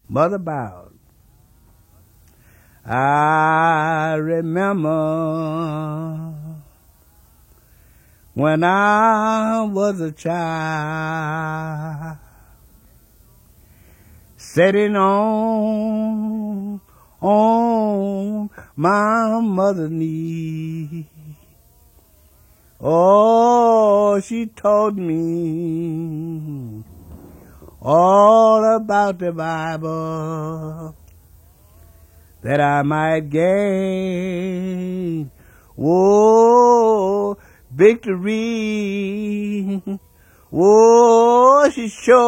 Mother bowed. I remember when I was a child, sitting on my mother's knee. Oh, she taught me all about the Bible, that I might gain, victory. She showed